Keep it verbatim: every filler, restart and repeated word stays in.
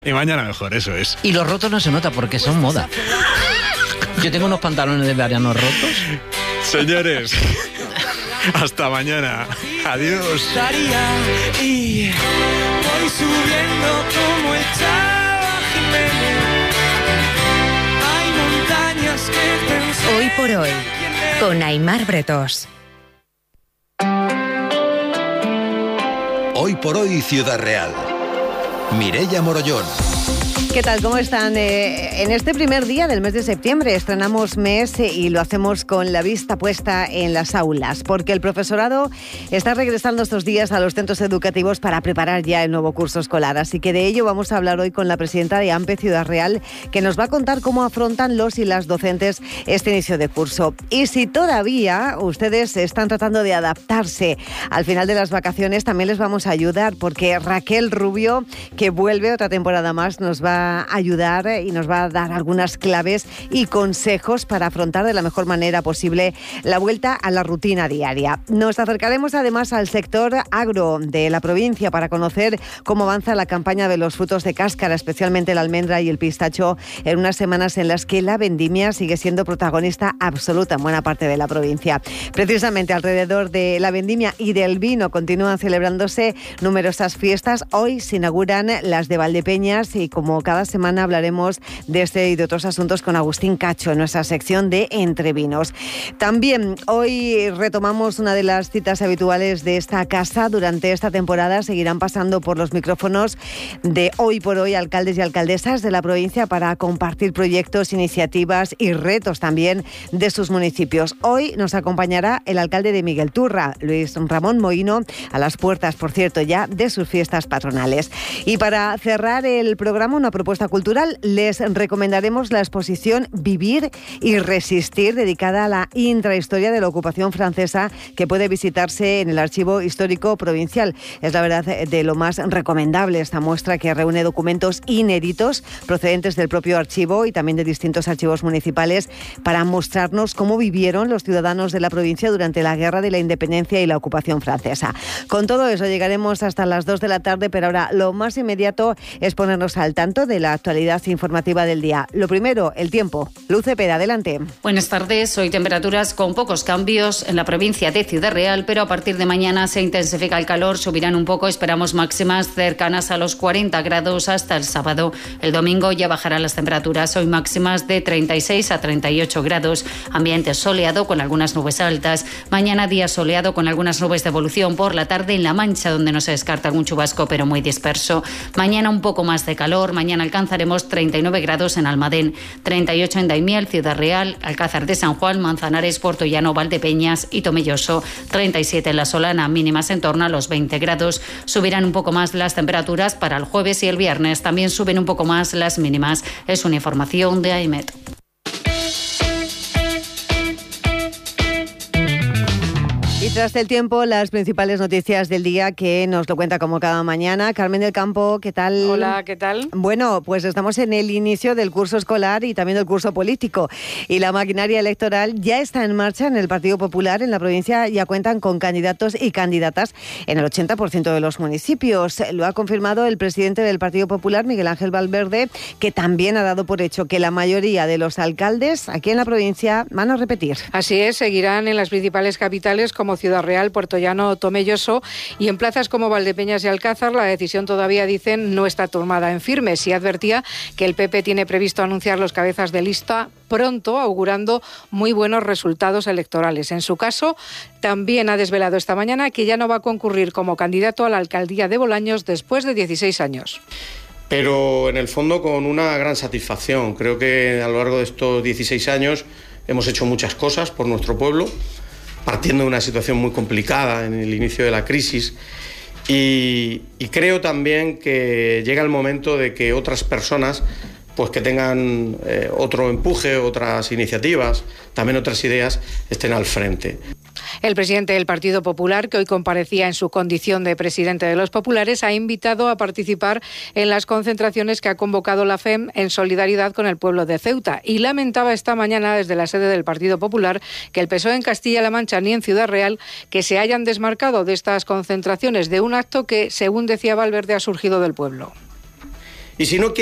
Y mañana mejor, eso es. Y los rotos no se nota porque son moda. Yo tengo unos pantalones de verano rotos. Señores, hasta mañana. Adiós. Y voy subiendo como el Chava Jiménez. Hay montañas que pensé. Hoy por hoy, con Aimar Bretos. Hoy por hoy, Ciudad Real. Mireia Morollón. ¿Qué tal? ¿Cómo están? Eh, en este primer día del mes de septiembre estrenamos mes y lo hacemos con la vista puesta en las aulas, porque el profesorado está regresando estos días a los centros educativos para preparar ya el nuevo curso escolar. Así que de ello vamos a hablar hoy con la presidenta de AMPE Ciudad Real, que nos va a contar cómo afrontan los y las docentes este inicio de curso. Y si todavía ustedes están tratando de adaptarse al final de las vacaciones, también les vamos a ayudar, porque Raquel Rubio, que vuelve otra temporada más, nos va a ayudar y nos va a dar algunas claves y consejos para afrontar de la mejor manera posible la vuelta a la rutina diaria. Nos acercaremos además al sector agro de la provincia para conocer cómo avanza la campaña de los frutos de cáscara, especialmente la almendra y el pistacho, en unas semanas en las que la vendimia sigue siendo protagonista absoluta en buena parte de la provincia. Precisamente alrededor de la vendimia y del vino continúan celebrándose numerosas fiestas. Hoy se inauguran las de Valdepeñas y como cada semana hablaremos de este y de otros asuntos con Agustín Cacho en nuestra sección de Entre Vinos. También hoy retomamos una de las citas habituales de esta casa. Durante esta temporada seguirán pasando por los micrófonos de Hoy por Hoy alcaldes y alcaldesas de la provincia para compartir proyectos, iniciativas y retos también de sus municipios. Hoy nos acompañará el alcalde de Miguel Turra, Luis Ramón Mohino, a las puertas, por cierto, ya de sus fiestas patronales. Y para cerrar el programa, una propuesta cultural, les recomendaremos la exposición Vivir y Resistir, dedicada a la intrahistoria de la ocupación francesa, que puede visitarse en el Archivo Histórico Provincial. Es la verdad de lo más recomendable esta muestra, que reúne documentos inéditos procedentes del propio archivo y también de distintos archivos municipales para mostrarnos cómo vivieron los ciudadanos de la provincia durante la Guerra de la Independencia y la ocupación francesa. Con todo eso llegaremos hasta las dos de la tarde, pero ahora lo más inmediato es ponernos al tanto de la actualidad informativa del día. Lo primero, el tiempo. Luz Cepeda, adelante. Buenas tardes. Hoy temperaturas con pocos cambios en la provincia de Ciudad Real, pero a partir de mañana se intensifica el calor, subirán un poco, esperamos máximas cercanas a los cuarenta grados hasta el sábado. El domingo ya bajarán las temperaturas, hoy máximas de treinta y seis a treinta y ocho grados, ambiente soleado con algunas nubes altas. Mañana día soleado con algunas nubes de evolución por la tarde en La Mancha, donde no se descarta algún chubasco, pero muy disperso. Mañana un poco más de calor, mañana alcanzaremos treinta y nueve grados en Almadén, treinta y ocho en Daimiel, Ciudad Real, Alcázar de San Juan, Manzanares, Puertollano, Valdepeñas y Tomelloso, treinta y siete en La Solana, mínimas en torno a los veinte grados. Subirán un poco más las temperaturas para el jueves y el viernes, también suben un poco más las mínimas. Es una información de AEMET. Y tras el tiempo, las principales noticias del día, que nos lo cuenta como cada mañana Carmen del Campo. ¿Qué tal? Hola, ¿qué tal? Bueno, pues estamos en el inicio del curso escolar y también del curso político. Y la maquinaria electoral ya está en marcha en el Partido Popular. En la provincia ya cuentan con candidatos y candidatas en el ochenta por ciento de los municipios. Lo ha confirmado el presidente del Partido Popular, Miguel Ángel Valverde, que también ha dado por hecho que la mayoría de los alcaldes aquí en la provincia van a repetir. Así es, seguirán en las principales capitales como Ciudad Real, Puertollano o Tomelloso, y en plazas como Valdepeñas y Alcázar la decisión todavía, dicen, no está tomada en firme. Sí advertía que el P P tiene previsto anunciar los cabezas de lista pronto, augurando muy buenos resultados electorales. En su caso, también ha desvelado esta mañana que ya no va a concurrir como candidato a la alcaldía de Bolaños después de dieciséis años. Pero en el fondo con una gran satisfacción. Creo que a lo largo de estos dieciséis años hemos hecho muchas cosas por nuestro pueblo, partiendo de una situación muy complicada en el inicio de la crisis, y, y creo también que llega el momento de que otras personas pues que tengan eh, otro empuje, otras iniciativas, también otras ideas, estén al frente. El presidente del Partido Popular, que hoy comparecía en su condición de presidente de los populares, ha invitado a participar en las concentraciones que ha convocado la F E M en solidaridad con el pueblo de Ceuta, y lamentaba esta mañana desde la sede del Partido Popular que el P S O E en Castilla-La Mancha ni en Ciudad Real que se hayan desmarcado de estas concentraciones, de un acto que, según decía Valverde, ha surgido del pueblo. Y si no